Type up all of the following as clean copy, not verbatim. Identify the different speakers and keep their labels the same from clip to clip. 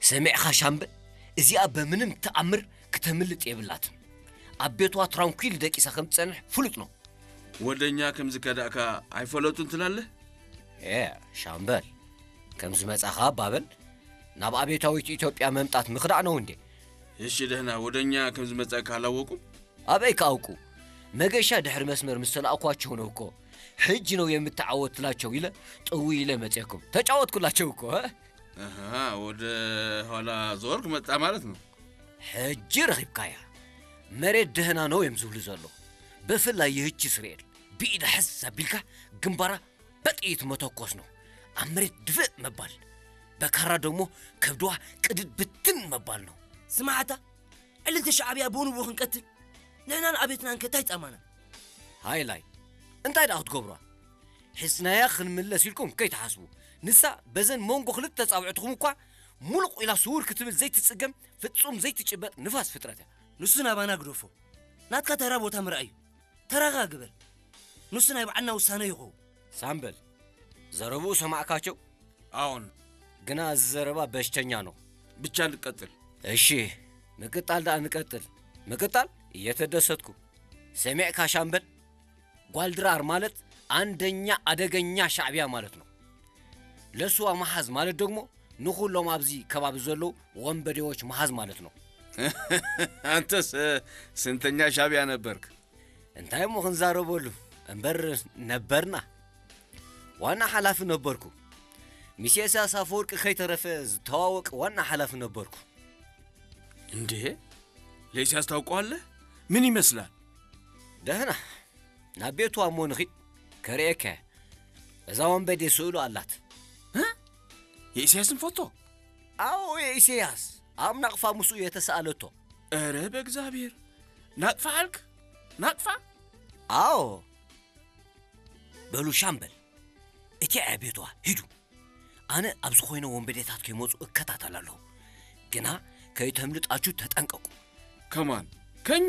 Speaker 1: سمعخ شامبل إزي أبا منم تأمر كتملت يبلاتن أبيتوا ترانكويل داك إسا خمتسنح فلتنو
Speaker 2: ودنيا كم زكاداكا عيفلوتن تلاله؟
Speaker 1: إيه شامبل كم زمت أخا بابل ناب أبيتاويت إثيوبيا ممتات مخدعنا وندي
Speaker 2: إيش دهنا ودنيا كم زمت أخا لاوكم؟
Speaker 1: أبيك أوكو مجاشا دحر مسمر مستلا أقواتشو نوكو حجنو يمتعود تلاچو إلى طويلة متيكم تجاوت كلاچو كو
Speaker 2: ها ود هلا زورك متى مالتنا
Speaker 1: حج رخيبكايا مريد دهنا نو يمزول زلو بفلا يهج سريل بيد حس بيلكا جنبارا بطيت متوكوس نو عمريت دفء مبال بكرا دمو كبدوا قدد بتن مبال نو
Speaker 3: سمعتا اللي انت شعبي ابونو بو خنقتل نحنا ابيتنا انكتايت امانه
Speaker 1: هاي لاي انت ايد اخد قبرا حسنا يا خن ملس لكم كي تحاسبوا نسا بزن مونغو خلت تصابعتكم كوا ملق الى صور كتب زيت تسقم فتصوم زيت تشبط نفاس فطرته
Speaker 3: نسنا بانا غدوفو ناتكا ترا بوتا مرأي تراغا قبل نسنا يبعنا وسانه يغو
Speaker 1: سامبل زربو سمعكاچو
Speaker 2: አሁን
Speaker 1: ግና ዘረባ በሽተኛ ነው
Speaker 2: ብቻ ልቀጥል
Speaker 1: እሺ ንቀጣል ዳ ንቀጥል ንቀጣል እየተደሰትኩ ሰሚዕካ ሻምበል ጓልድራር ማለት አንደኛ አደገኛ ሻዕቢያ ማለት ነው ለሱ ማሐዝ ማለት ደግሞ ንኹሎም አብዚ ከባብ ዘሎ ወንበዴዎች ማሐዝ ማለት ነው
Speaker 2: አንተስ ስንተኛ ሻዕቢያ ነበርክ
Speaker 1: እንታይ ሞኽን ዛረበሉ እንበር ነበርና ዋና ሐላፍ ነበርኩ ሚሴሳ ሳፎርቅ ከይተረፈ ተዋወቅ ዋና ሐላፍ ነበርኩ
Speaker 2: እንዴ ለይስ ያስታውቀዋል ምን ይመስላል
Speaker 1: ደህና ናቤቱ አሞንኺ ከሬከ እዛውን በዴ ሱሉ አላት
Speaker 2: የኢሳያስን ፎቶ
Speaker 1: አዎ የኢሳያስ አምናቅፋ ሙሱ የተሳለቶ
Speaker 2: አረ በእግዚአብሔር ናጥፋልክ ናጥፋ
Speaker 1: አዎ በሉ ሻምበል እቲ አቤቷ ሂዱ አነ አብዙ ኾይነ ወንበዴታት ከመጹ እከታተላለሁ ግና ከይተምልጣችሁ ተጠንቀቁ
Speaker 2: ከማን ከኛ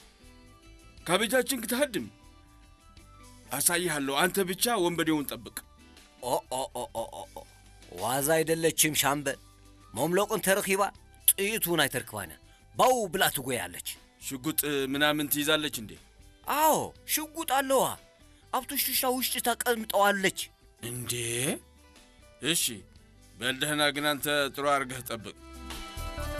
Speaker 2: ከቤታችን ክትህድም አሳይሃለሁ አንተ ብቻ ወንበዴውን ጠብቅ
Speaker 1: ኦ ዋዛ አይደለችም ሻምበል መምለቁን ተርኺባ ጥይቱን አይተርክባና ባው ብላ ትጎያለች
Speaker 2: ሽጉጥ ምናምን ትይዛለች እንዴ
Speaker 1: አዎ ሽጉጥ አለዋ አብቶሽሻ ውሽጥ ተቀምጠዋለች
Speaker 2: እንዴ እሺ በልደህና ግን አንተ ጥሩ አርገህ ጠብቅ